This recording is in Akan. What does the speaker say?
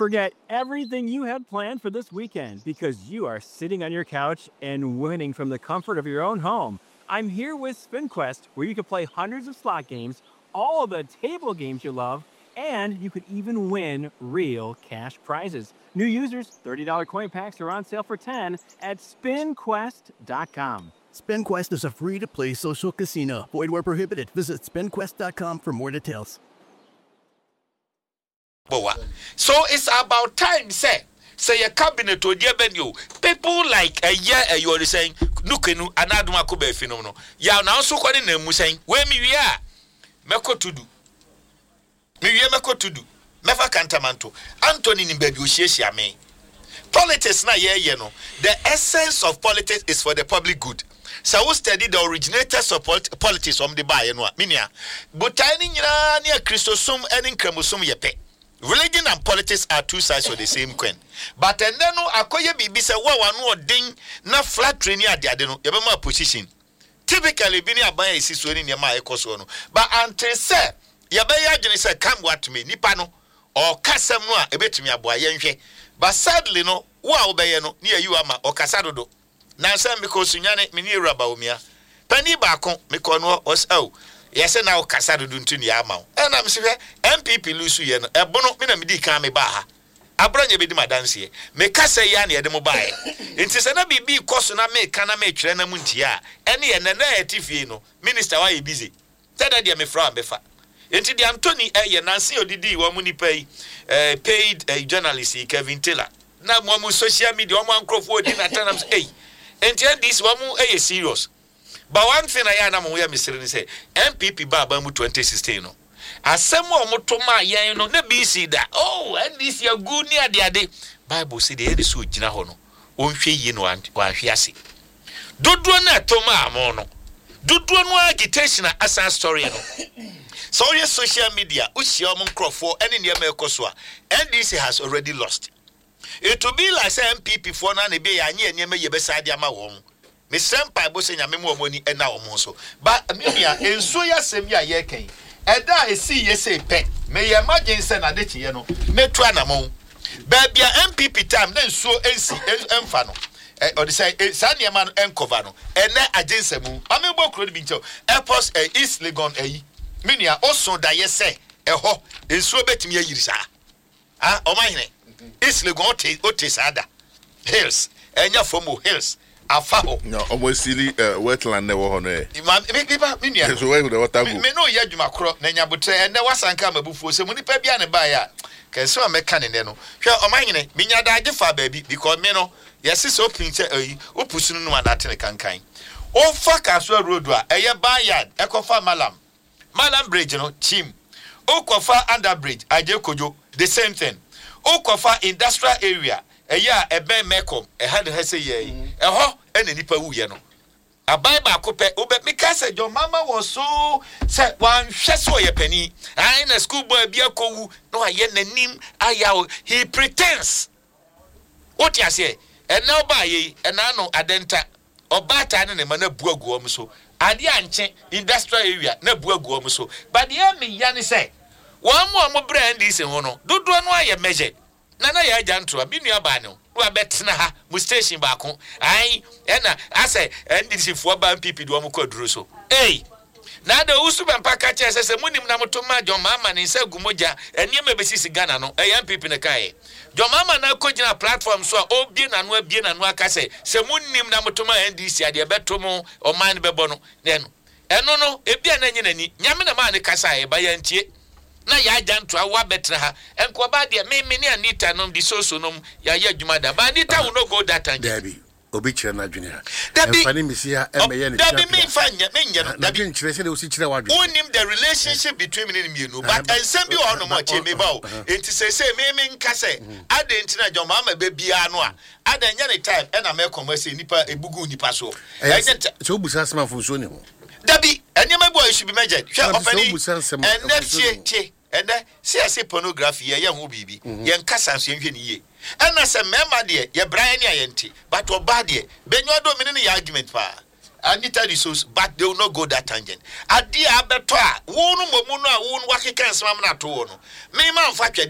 Forget everything you had planned for this weekend because you are sitting on your couch and winning from the comfort of your own home. I'm here with SpinQuest, where you can play hundreds of slot games, all of the table games you love, and you could even win real cash prizes. New users, $30 coin packs are on sale for $10 at SpinQuest.com. SpinQuest is a free-to-play social casino. Void where prohibited. Visit SpinQuest.com for more details. So it's about time, say your cabinet or dear Benio. People like a year you are saying, Nukenu, another Kobe phenomenon. Ya now so calling them saying, where me we are. Meko to do. Me meko to do. Mefa cantamanto. Anthony Nimbedu me. Politics na ye no. The essence of politics is for the public good. So we study the originators of politics from the buy no. Minia. But tiny near Christosum and in Cremusum yepe. Religion and politics are two sides of the same coin. But and then no akoye bibi say one ding na flat training at the adeno yebema position. Typically bini abaya isi so ni nyama ekoso no. But until say yebaya adwene say come what me nipa no or kasam no a ebetumi aboa yenhwe. But sadly no wo a obeye no ne ayu ama o kasa dodo. Na say because nyane me ni raba omia. Pani ba kon me kono os yes, now Casado Duntun Yamau. And I'm saying, MPP Lucian, a bono, Minamidi Kame Baha. I bring you with my dance here. Make us say Yanni at the mobile. It is an ABB Cosuna make Caname Trena Muntia. Any and an Tifino. Minister, why you busy? That idea me from Befa. Into the Antony A. Nancy or Didi, one money paid a journalist, Kevin Taylor. Now, one social media, one Crawford in Atanams A. And tell this one more A serious. But one thing I am aware, Mr. say, MPP Baba 2016. No. As some more motoma, ya no, never see that. Oh, and this your good near the other. Bible said the Eddie Sue Jinahono. Won't she in one fiasi. Do na Toma Mono. Do no agitation as a story. So your social media, which your monk for any near Melkoswa, NDC has already lost. It will be like MPP for none be a near me beside Yama home. Miss Sampai Bossing a memo money and now also. But Amelia, and Soya Semia Yeke, and that is see ye say pet. May you imagine send a detiano, Metranamo. Baby MPP time, then so NC Enfano. Or the say Sanyaman and Covano, and then a Jinsemu. Amibo could be to Airports a East Legon a Minia also that ye say a ho is so bet me a yirsa. Ah, o mine East Legon Otisada Hills, and your former hills. Afaho no almost silly wetland never on eh me so where the water go me no yadwuma kro na nyabotre and there was anka mabufuo se mu nipa bia ne ba ya kan so ameka ne no hwe omanyene minya da agefa baabi because me no yes so pinche opusunu no adate ne kankan o fa kaso road a eye ba yard ekofa malam bridge no chim o kofa under bridge ajekojo the same thing o kofa industrial area eya ebe mekom had say ye eho ene nipa wuye no abai ba ko pe obe meka say John Mama was so say wan hwe so ye pani ai na school boy bia ko wu no aye nanim aya he pretends what you say and now ba ye and no adenta obata ne ma na buagu om so ade anche industrial area na buagu om so but ye me ya ne say one more brand is ho no dodo no aye measured Nana ya jantro bi nua ba no wa betena ha mu station ba ko ai ena ase ndisi fo ba MPP do mo kwaduro so na da usu ba mpaka cha sese munim na motoma John Mama ne nsa gumoja eniema besisi Ghana no MPP ne kai John Mama na kogina platform so obie na no akase se munim na motoma NDC ade betomo o man bebo no eno no ebia na nyinani nyame na ma ne kasa e ba ya ntie na ya janto awa betra ha enko ba de me ne Anita nom di soso nom ya adwuma da ba Anita will no go that time Debbie obi kire na adwene ha Debbie me sia emeye ne Debbie me fanya me nya Debbie nkire se de osi kire wadwe onim the relationship between me and you but ensem bi ono mo che me ba o enti say me nka say adenti na John Mama be bia no a adanya ne time e na me komase nipa ebugu nipa so so busa sema fo so ne ho Debbie anyama boy should be measured and next year and see pornography ye ho bibi ye nkasa so nhwe ne ye and na se mema de ye Brian ne ayenti but oba de benyo do me ne argument pa Anita resource but they will not go that tangent ade abeto a wo no momu no a wo no wakeka nsema na to wo no me ma mfa twade